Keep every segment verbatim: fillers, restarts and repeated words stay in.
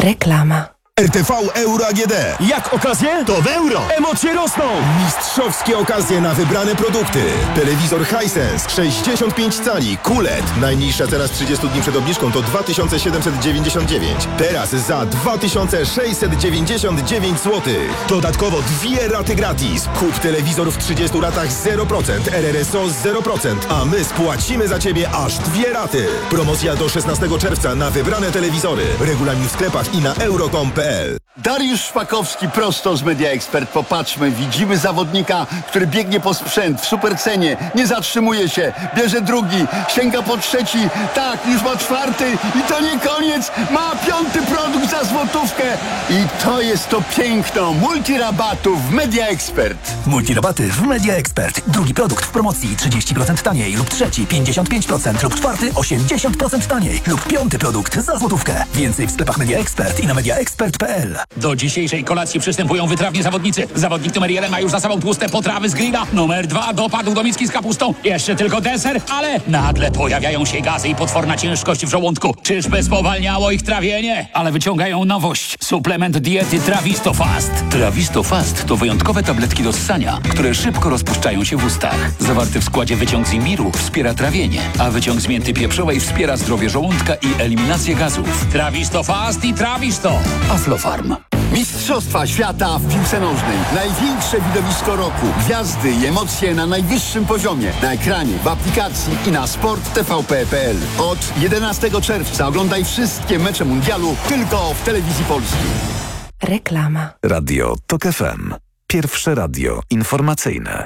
Reklama. R T V Euro A G D. Jak okazje? To w euro! Emocje rosną! Mistrzowskie okazje na wybrane produkty. Telewizor Hisense sześćdziesiąt pięć cali Q L E D. Najniższa teraz trzydzieści dni przed obniżką to dwa tysiące siedemset dziewięćdziesiąt dziewięć. Teraz za dwa tysiące sześćset dziewięćdziesiąt dziewięć złotych. Dodatkowo dwie raty gratis. Kup telewizor w trzydziestu ratach zero procent, R R S O zero procent, a my spłacimy za Ciebie aż dwie raty. Promocja do szesnastego czerwca na wybrane telewizory. Regulamin w sklepach i na euro kropka com kropka p l. Dariusz Szpakowski prosto z Media Expert. Popatrzmy, widzimy zawodnika, który biegnie po sprzęt w supercenie, nie zatrzymuje się, bierze drugi, sięga po trzeci, tak, już ma czwarty i to nie koniec, ma piąty produkt za złotówkę i to jest to piękno multirabatów w Media Expert. Multirabaty w Media Expert. Drugi produkt w promocji trzydzieści procent taniej lub trzeci pięćdziesiąt pięć procent lub czwarty osiemdziesiąt procent taniej lub piąty produkt za złotówkę. Więcej w sklepach Media Expert i na media expert kropka p l. Do dzisiejszej kolacji przystępują wytrawni zawodnicy. Zawodnik numer jeden ma już za sobą tłuste potrawy z grilla. Numer dwa dopadł do miski z kapustą. Jeszcze tylko deser, ale nagle pojawiają się gazy i potworna ciężkość w żołądku. Czyżby spowalniało ich trawienie? Ale wyciągają nowość. Suplement diety Trawisto Fast. Trawisto Fast to wyjątkowe tabletki do ssania, które szybko rozpuszczają się w ustach. Zawarty w składzie wyciąg z imbiru wspiera trawienie, a wyciąg z mięty pieprzowej wspiera zdrowie żołądka i eliminację gazów. Trawisto Fast i Trawisto. Aflofarm. Mistrzostwa świata w piłce nożnej. Największe widowisko roku. Gwiazdy i emocje na najwyższym poziomie. Na ekranie, w aplikacji i na sport t v p kropka p l. Od jedenastego czerwca oglądaj wszystkie mecze mundialu tylko w telewizji polskiej. Reklama. Radio TOK F M. Pierwsze radio informacyjne.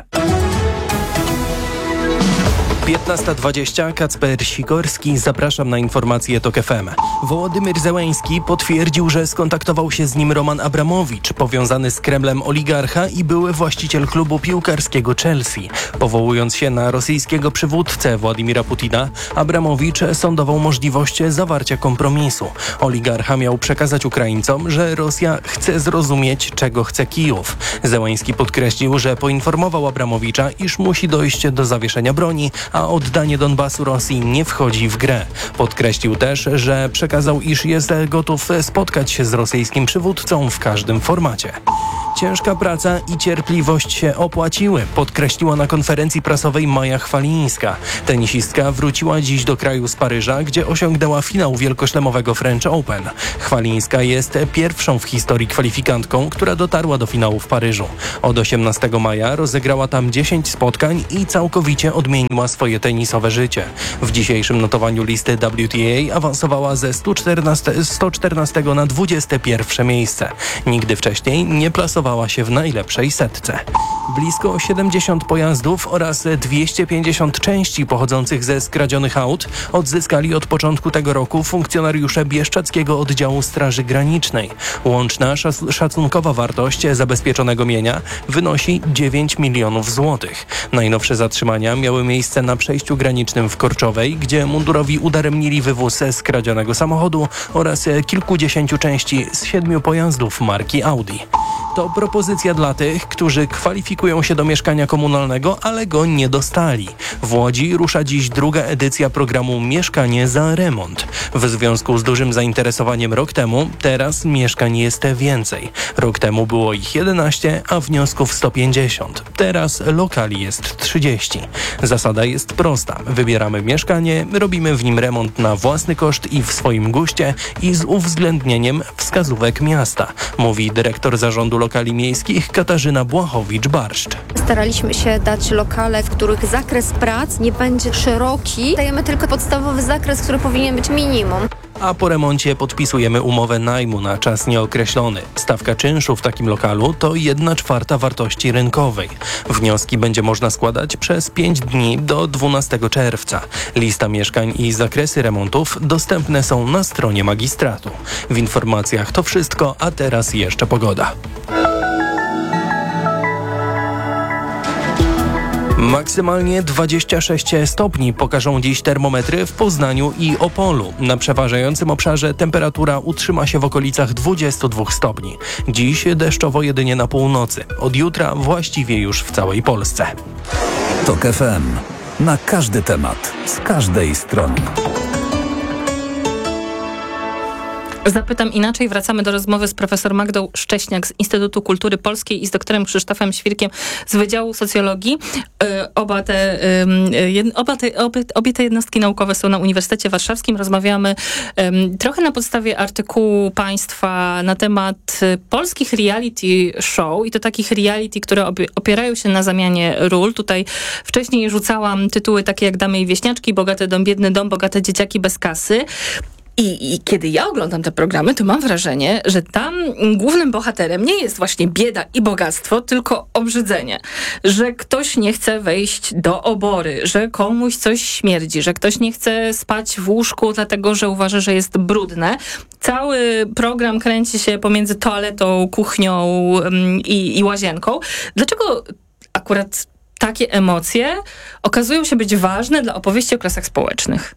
piętnasta dwadzieścia, Kacper Sikorski, zapraszam na informacje TOK F M. Wołodymyr Zełenski potwierdził, że skontaktował się z nim Roman Abramowicz, powiązany z Kremlem oligarcha i były właściciel klubu piłkarskiego Chelsea. Powołując się na rosyjskiego przywódcę Władimira Putina, Abramowicz sądował możliwość zawarcia kompromisu. Oligarcha miał przekazać Ukraińcom, że Rosja chce zrozumieć, czego chce Kijów. Zełenski podkreślił, że poinformował Abramowicza, iż musi dojść do zawieszenia broni, a oddanie Donbasu Rosji nie wchodzi w grę. Podkreślił też, że przekazał, iż jest gotów spotkać się z rosyjskim przywódcą w każdym formacie. Ciężka praca i cierpliwość się opłaciły, podkreśliła na konferencji prasowej Maja Chwalińska. Tenisistka wróciła dziś do kraju z Paryża, gdzie osiągnęła finał wielkoszlemowego French Open. Chwalińska jest pierwszą w historii kwalifikantką, która dotarła do finału w Paryżu. Od osiemnastego maja rozegrała tam dziesięć spotkań i całkowicie odmieniła swoje tenisowe życie. W dzisiejszym notowaniu listy W T A awansowała ze sto czternastego na dwudzieste pierwsze miejsce. Nigdy wcześniej nie plasowała się w najlepszej setce. Blisko siedemdziesiąt pojazdów oraz dwieście pięćdziesiąt części pochodzących ze skradzionych aut odzyskali od początku tego roku funkcjonariusze Bieszczadzkiego Oddziału Straży Granicznej. Łączna szacunkowa wartość zabezpieczonego mienia wynosi dziewięć milionów złotych. Najnowsze zatrzymania miały miejsce na przejściu granicznym w Korczowej, gdzie mundurowi udaremnili wywóz skradzionego samochodu oraz kilkudziesięciu części z siedmiu pojazdów marki Audi. To propozycja dla tych, którzy kwalifikują się do mieszkania komunalnego, ale go nie dostali. W Łodzi rusza dziś druga edycja programu Mieszkanie za remont. W związku z dużym zainteresowaniem rok temu, teraz mieszkań jest więcej. Rok temu było ich jedenaście, a wniosków sto pięćdziesiąt. Teraz lokali jest trzydzieści. Zasada jest prosta. Wybieramy mieszkanie, robimy w nim remont na własny koszt i w swoim guście i z uwzględnieniem wskazówek miasta, mówi dyrektor zarządu lokali miejskich Katarzyna Błachowicz-Barszcz. Staraliśmy się dać lokale, w których zakres prac nie będzie szeroki. Dajemy tylko podstawowy zakres, który powinien być minimum. A po remoncie podpisujemy umowę najmu na czas nieokreślony. Stawka czynszu w takim lokalu to jedna czwarta wartości rynkowej. Wnioski będzie można składać przez pięć dni do dwunastego czerwca. Lista mieszkań i zakresy remontów dostępne są na stronie magistratu. W informacjach to wszystko, a teraz jeszcze pogoda. Maksymalnie dwadzieścia sześć stopni pokażą dziś termometry w Poznaniu i Opolu. Na przeważającym obszarze temperatura utrzyma się w okolicach dwudziestu dwóch stopni. Dziś deszczowo jedynie na północy. Od jutra właściwie już w całej Polsce. TOK F M. Na każdy temat. Z każdej strony. Zapytam inaczej. Wracamy do rozmowy z profesor Magdą Szcześniak z Instytutu Kultury Polskiej i z doktorem Krzysztofem Świrkiem z Wydziału Socjologii. Oba te, oba te, obie, obie te jednostki naukowe są na Uniwersytecie Warszawskim. Rozmawiamy trochę na podstawie artykułu państwa na temat polskich reality show i to takich reality, które opierają się na zamianie ról. Tutaj wcześniej rzucałam tytuły takie jak Damy i Wieśniaczki, Bogaty dom, biedny dom, Bogate dzieciaki bez kasy. I, I kiedy ja oglądam te programy, to mam wrażenie, że tam głównym bohaterem nie jest właśnie bieda i bogactwo, tylko obrzydzenie. Że ktoś nie chce wejść do obory, że komuś coś śmierdzi, że ktoś nie chce spać w łóżku, dlatego że uważa, że jest brudne. Cały program kręci się pomiędzy toaletą, kuchnią i, i łazienką. Dlaczego akurat takie emocje okazują się być ważne dla opowieści o klasach społecznych?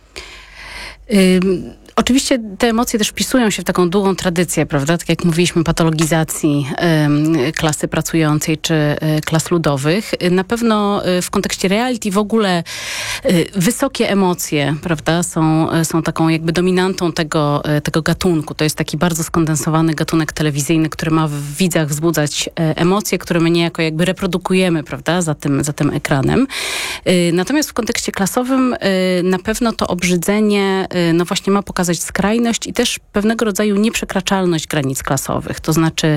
Ym, oczywiście te emocje też wpisują się w taką długą tradycję, prawda? Tak jak mówiliśmy, patologizacji ym, klasy pracującej czy y, klas ludowych. Y, na pewno y, w kontekście reality w ogóle y, wysokie emocje, prawda? Są, y, są taką jakby dominantą tego, y, tego gatunku. To jest taki bardzo skondensowany gatunek telewizyjny, który ma w widzach wzbudzać y, emocje, które my niejako jakby reprodukujemy, prawda? Za tym, za tym ekranem. Y, natomiast w kontekście klasowym y, na pewno to obrzydzenie y, no właśnie ma pokazać skrajność i też pewnego rodzaju nieprzekraczalność granic klasowych. To znaczy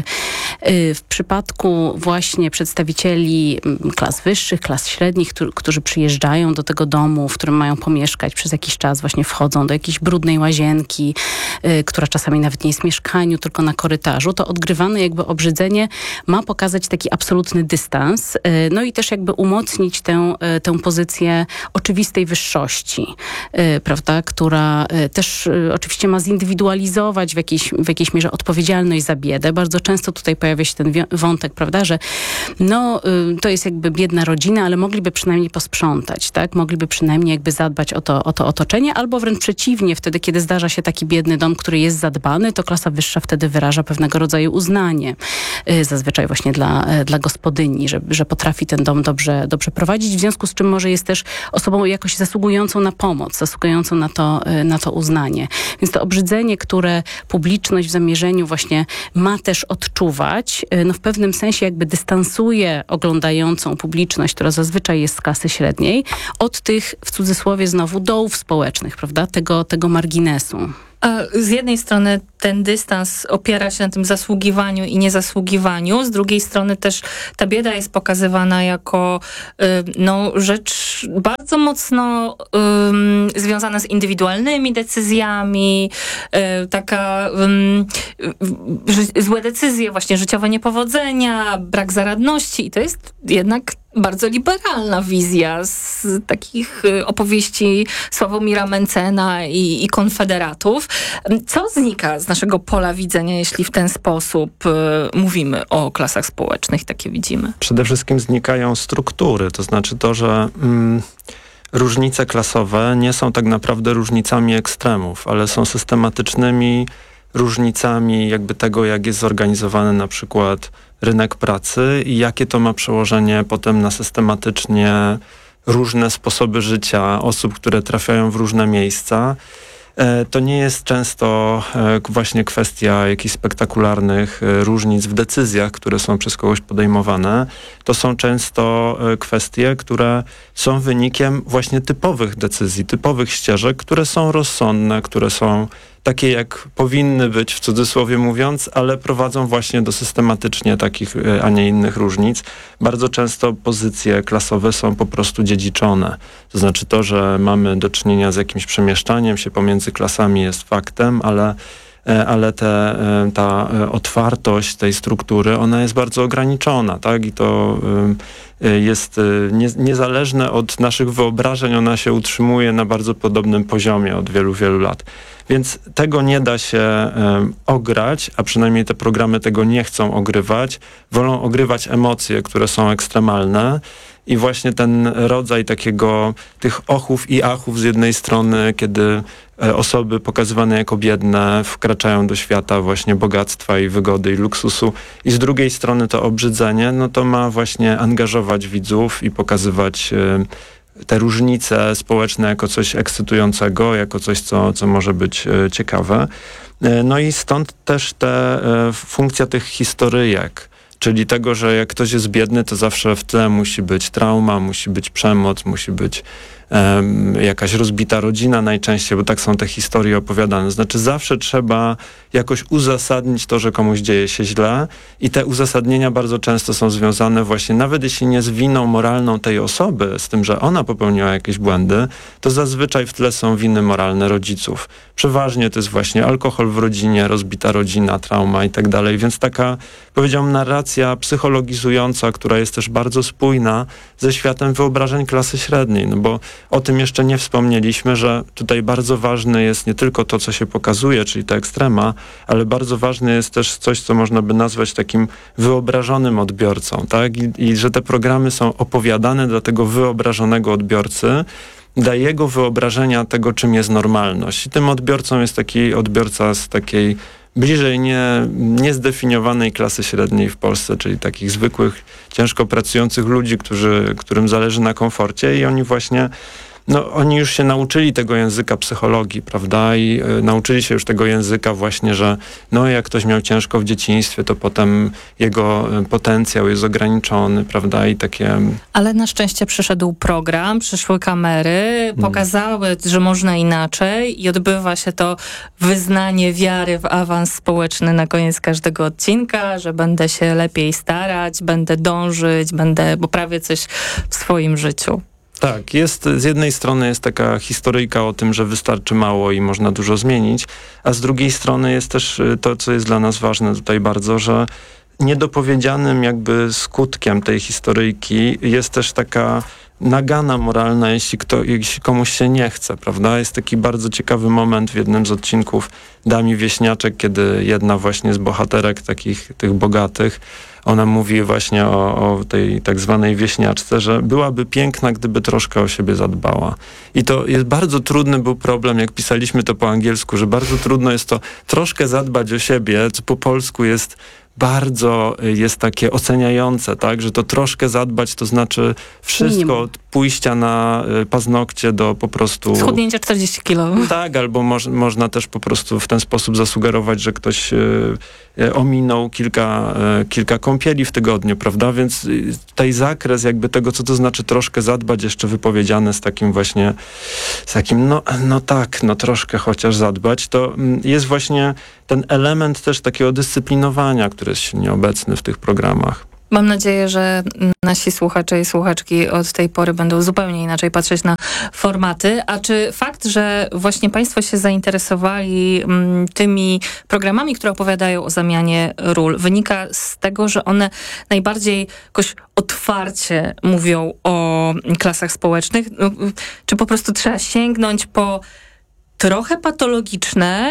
w przypadku właśnie przedstawicieli klas wyższych, klas średnich, którzy przyjeżdżają do tego domu, w którym mają pomieszkać przez jakiś czas, właśnie wchodzą do jakiejś brudnej łazienki, która czasami nawet nie jest w mieszkaniu, tylko na korytarzu, to odgrywane jakby obrzydzenie ma pokazać taki absolutny dystans, no i też jakby umocnić tę, tę pozycję oczywistej wyższości, prawda, która też oczywiście ma zindywidualizować w jakiejś, w jakiejś mierze odpowiedzialność za biedę. Bardzo często tutaj pojawia się ten wątek, prawda, że no, to jest jakby biedna rodzina, ale mogliby przynajmniej posprzątać, tak? Mogliby przynajmniej jakby zadbać o to, o to otoczenie, albo wręcz przeciwnie, wtedy, kiedy zdarza się taki biedny dom, który jest zadbany, to klasa wyższa wtedy wyraża pewnego rodzaju uznanie. Zazwyczaj właśnie dla, dla gospodyni, że, że potrafi ten dom dobrze, dobrze prowadzić, w związku z czym może jest też osobą jakoś zasługującą na pomoc, zasługującą na to, na to uznanie. Więc to obrzydzenie, które publiczność w zamierzeniu właśnie ma też odczuwać, no w pewnym sensie jakby dystansuje oglądającą publiczność, która zazwyczaj jest z klasy średniej, od tych, w cudzysłowie znowu, dołów społecznych, prawda? Tego, tego marginesu. A z jednej strony ten dystans opiera się na tym zasługiwaniu i niezasługiwaniu, z drugiej strony też ta bieda jest pokazywana jako y, no, rzecz bardzo mocno y, związana z indywidualnymi decyzjami, y, taka y, y, złe decyzje, właśnie życiowe niepowodzenia, brak zaradności i to jest jednak bardzo liberalna wizja z takich opowieści Sławomira Mencena i, i konfederatów. Co znika z naszego pola widzenia, jeśli w ten sposób y, mówimy o klasach społecznych, takie widzimy? Przede wszystkim znikają struktury, to znaczy to, że mm, różnice klasowe nie są tak naprawdę różnicami ekstremów, ale są systematycznymi różnicami jakby tego, jak jest zorganizowany na przykład rynek pracy i jakie to ma przełożenie potem na systematycznie różne sposoby życia osób, które trafiają w różne miejsca. To nie jest często właśnie kwestia jakichś spektakularnych różnic w decyzjach, które są przez kogoś podejmowane. To są często kwestie, które są wynikiem właśnie typowych decyzji, typowych ścieżek, które są rozsądne, które są takie, jak powinny być, w cudzysłowie mówiąc, ale prowadzą właśnie do systematycznie takich, a nie innych różnic. Bardzo często pozycje klasowe są po prostu dziedziczone. To znaczy to, że mamy do czynienia z jakimś przemieszczaniem się pomiędzy klasami jest faktem, ale ale te, ta otwartość tej struktury, ona jest bardzo ograniczona, tak? I to jest nie, niezależne od naszych wyobrażeń, ona się utrzymuje na bardzo podobnym poziomie od wielu, wielu lat. Więc tego nie da się um, ograć, a przynajmniej te programy tego nie chcą ogrywać. Wolą ogrywać emocje, które są ekstremalne. I właśnie ten rodzaj takiego, tych ochów i achów z jednej strony, kiedy osoby pokazywane jako biedne wkraczają do świata właśnie bogactwa i wygody i luksusu i z drugiej strony to obrzydzenie, no to ma właśnie angażować widzów i pokazywać te różnice społeczne jako coś ekscytującego, jako coś, co, co może być e, ciekawe. E, no i stąd też te e, funkcja tych historyjek, czyli tego, że jak ktoś jest biedny, to zawsze w tle musi być trauma, musi być przemoc, musi być um, jakaś rozbita rodzina najczęściej, bo tak są te historie opowiadane. Znaczy zawsze trzeba jakoś uzasadnić to, że komuś dzieje się źle i te uzasadnienia bardzo często są związane właśnie, nawet jeśli nie z winą moralną tej osoby, z tym, że ona popełniła jakieś błędy, to zazwyczaj w tle są winy moralne rodziców. Przeważnie to jest właśnie alkohol w rodzinie, rozbita rodzina, trauma i tak dalej, więc taka, powiedziałbym, narracja psychologizująca, która jest też bardzo spójna ze światem wyobrażeń klasy średniej, no bo o tym jeszcze nie wspomnieliśmy, że tutaj bardzo ważne jest nie tylko to, co się pokazuje, czyli ta ekstrema, ale bardzo ważne jest też coś, co można by nazwać takim wyobrażonym odbiorcą, tak? I, i że te programy są opowiadane dla tego wyobrażonego odbiorcy, dla jego wyobrażenia tego, czym jest normalność. I tym odbiorcą jest taki odbiorca z takiej bliżej nie, niezdefiniowanej klasy średniej w Polsce, czyli takich zwykłych, ciężko pracujących ludzi, którzy, którym zależy na komforcie i oni właśnie, no oni już się nauczyli tego języka psychologii, prawda, i y, nauczyli się już tego języka właśnie, że no jak ktoś miał ciężko w dzieciństwie, to potem jego y, potencjał jest ograniczony, prawda, i takie... Ale na szczęście przyszedł program, przyszły kamery, pokazały, hmm. że można inaczej i odbywa się to wyznanie wiary w awans społeczny na koniec każdego odcinka, że będę się lepiej starać, będę dążyć, będę poprawiać coś w swoim życiu. Tak, jest, z jednej strony jest taka historyjka o tym, że wystarczy mało i można dużo zmienić, a z drugiej strony jest też to, co jest dla nas ważne tutaj bardzo, że niedopowiedzianym jakby skutkiem tej historyjki jest też taka nagana moralna, jeśli, kto, jeśli komuś się nie chce, prawda? Jest taki bardzo ciekawy moment w jednym z odcinków Dami Wieśniaczek, kiedy jedna właśnie z bohaterek takich, tych bogatych, ona mówi właśnie o, o tej tak zwanej wieśniaczce, że byłaby piękna, gdyby troszkę o siebie zadbała. I to jest bardzo trudny był problem, jak pisaliśmy to po angielsku, że bardzo trudno jest to troszkę zadbać o siebie, co po polsku jest bardzo jest takie oceniające, tak, że to troszkę zadbać to znaczy wszystko od pójścia na paznokcie do po prostu... Schudnięcia czterdzieści kilo. Tak, albo moż, można też po prostu w ten sposób zasugerować, że ktoś e, ominął kilka, e, kilka kąpieli w tygodniu, prawda, więc tutaj zakres jakby tego, co to znaczy troszkę zadbać, jeszcze wypowiedziane z takim właśnie, z takim no, no tak, no troszkę chociaż zadbać, to jest właśnie ten element też takiego dyscyplinowania, który jest silnie obecny w tych programach. Mam nadzieję, że nasi słuchacze i słuchaczki od tej pory będą zupełnie inaczej patrzeć na formaty. A czy fakt, że właśnie państwo się zainteresowali m, tymi programami, które opowiadają o zamianie ról, wynika z tego, że one najbardziej jakoś otwarcie mówią o klasach społecznych? No, czy po prostu trzeba sięgnąć po trochę patologiczne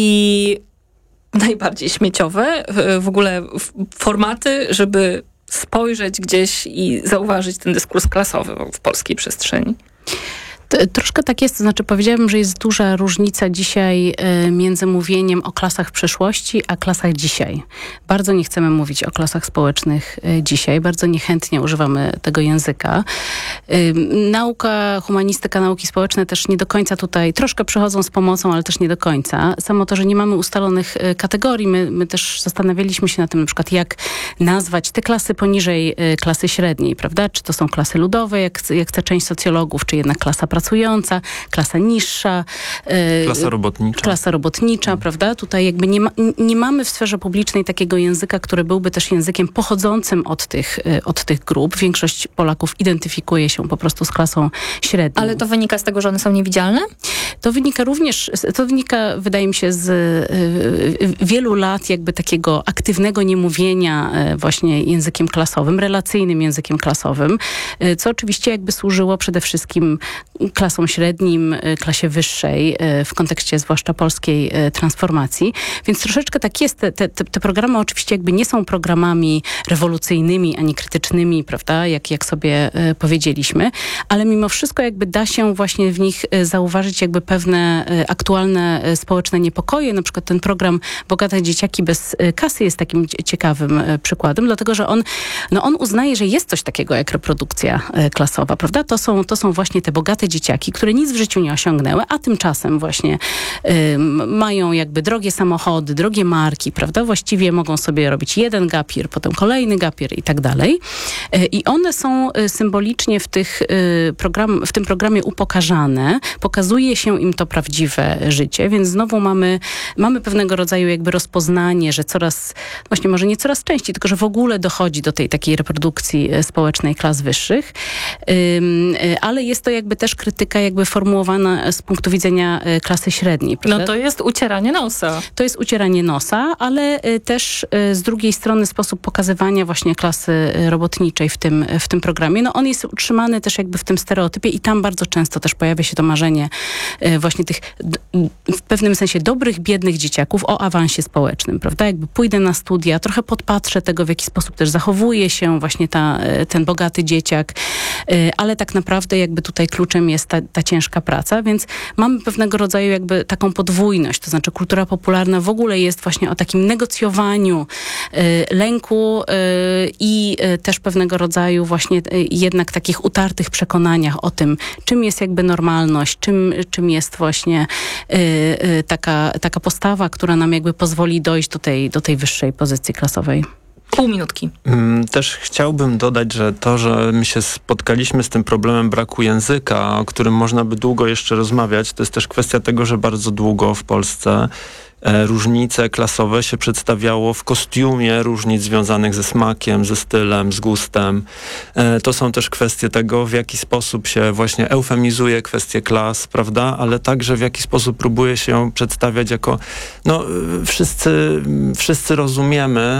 i najbardziej śmieciowe w ogóle formaty, żeby spojrzeć gdzieś i zauważyć ten dyskurs klasowy w polskiej przestrzeni? Troszkę tak jest, to znaczy powiedziałabym, że jest duża różnica dzisiaj y, między mówieniem o klasach przeszłości, a klasach dzisiaj. Bardzo nie chcemy mówić o klasach społecznych y, dzisiaj, bardzo niechętnie używamy tego języka. Y, nauka, humanistyka, nauki społeczne też nie do końca tutaj, troszkę przychodzą z pomocą, ale też nie do końca. Samo to, że nie mamy ustalonych y, kategorii, my, my też zastanawialiśmy się na tym, na przykład jak nazwać te klasy poniżej y, klasy średniej, prawda? Czy to są klasy ludowe, jak, jak chce część socjologów, czy jednak klasa pracująca, klasa niższa. Klasa robotnicza. Klasa robotnicza, hmm. prawda? Tutaj jakby nie, ma, nie mamy w sferze publicznej takiego języka, który byłby też językiem pochodzącym od tych, od tych grup. Większość Polaków identyfikuje się po prostu z klasą średnią. Ale to wynika z tego, że one są niewidzialne? To wynika również, to wynika, wydaje mi się, z wielu lat jakby takiego aktywnego niemówienia właśnie językiem klasowym, relacyjnym językiem klasowym, co oczywiście jakby służyło przede wszystkim klasom średnim, klasie wyższej, w kontekście zwłaszcza polskiej transformacji. Więc troszeczkę tak jest. Te, te, te programy oczywiście jakby nie są programami rewolucyjnymi, ani krytycznymi, prawda, jak, jak sobie powiedzieliśmy, ale mimo wszystko jakby da się właśnie w nich zauważyć jakby pewne aktualne społeczne niepokoje. Na przykład ten program Bogate Dzieciaki bez kasy jest takim ciekawym przykładem, dlatego że on, no on uznaje, że jest coś takiego jak reprodukcja klasowa, prawda? To są, to są właśnie te bogate dzieciaki, które nic w życiu nie osiągnęły, a tymczasem właśnie y, mają jakby drogie samochody, drogie marki, prawda? Właściwie mogą sobie robić jeden gapir, potem kolejny gapir i tak dalej. Y, I one są symbolicznie w, tych, y, program, w tym programie upokarzane. Pokazuje się im to prawdziwe życie, więc znowu mamy, mamy pewnego rodzaju jakby rozpoznanie, że coraz, właśnie może nie coraz częściej, tylko że w ogóle dochodzi do tej takiej reprodukcji społecznej klas wyższych, ale jest to jakby też krytyka jakby formułowana z punktu widzenia klasy średniej. Prawda? No to jest ucieranie nosa. To jest ucieranie nosa, ale też z drugiej strony sposób pokazywania właśnie klasy robotniczej w tym, w tym programie. No on jest utrzymany też jakby w tym stereotypie i tam bardzo często też pojawia się to marzenie właśnie tych w pewnym sensie dobrych, biednych dzieciaków o awansie społecznym, prawda? Jakby pójdę na studia, trochę podpatrzę tego, w jaki sposób też zachowuje się właśnie ta, ten bogaty dzieciak, ale tak naprawdę jakby tutaj kluczem jest ta, ta ciężka praca, więc mamy pewnego rodzaju jakby taką podwójność, to znaczy kultura popularna w ogóle jest właśnie o takim negocjowaniu lęku i też pewnego rodzaju właśnie jednak takich utartych przekonaniach o tym, czym jest jakby normalność, czym, czym jest właśnie taka, taka postawa, która nam jakby pozwoli dojść do tej, do tej wyższej pozycji klasowej. Pół minutki. Też chciałbym dodać, że to, że my się spotkaliśmy z tym problemem braku języka, o którym można by długo jeszcze rozmawiać, to jest też kwestia tego, że bardzo długo w Polsce różnice klasowe się przedstawiało w kostiumie różnic związanych ze smakiem, ze stylem, z gustem. To są też kwestie tego, w jaki sposób się właśnie eufemizuje kwestie klas, prawda, ale także w jaki sposób próbuje się ją przedstawiać jako, no wszyscy, wszyscy rozumiemy,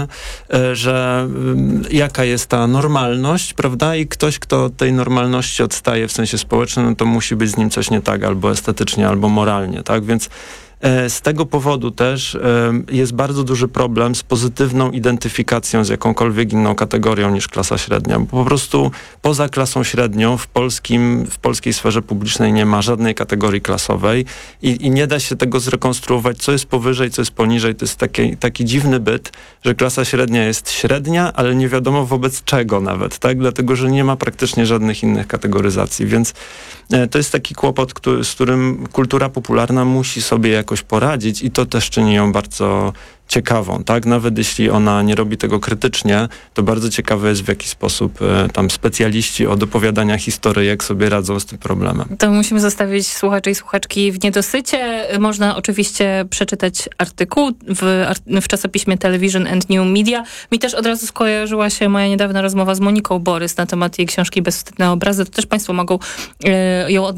że jaka jest ta normalność, prawda, i ktoś, kto tej normalności odstaje w sensie społecznym, no to musi być z nim coś nie tak, albo estetycznie, albo moralnie, tak, więc z tego powodu też jest bardzo duży problem z pozytywną identyfikacją z jakąkolwiek inną kategorią niż klasa średnia. Bo po prostu poza klasą średnią w, polskim, w polskiej sferze publicznej nie ma żadnej kategorii klasowej i, i nie da się tego zrekonstruować, co jest powyżej, co jest poniżej. To jest taki, taki dziwny byt, że klasa średnia jest średnia, ale nie wiadomo wobec czego nawet, tak? Dlatego, że nie ma praktycznie żadnych innych kategoryzacji, więc to jest taki kłopot, który, z którym kultura popularna musi sobie jakoś poradzić i to też czyni ją bardzo ciekawą, tak? Nawet jeśli ona nie robi tego krytycznie, to bardzo ciekawe jest, w jaki sposób e, tam specjaliści od opowiadania historyjek sobie radzą z tym problemem. To musimy zostawić słuchaczy i słuchaczki w niedosycie. Można oczywiście przeczytać artykuł w, w czasopiśmie Television and New Media. Mi też od razu skojarzyła się moja niedawna rozmowa z Moniką Borys na temat jej książki Bezwstydne obrazy. To też Państwo mogą e, ją odnaleźć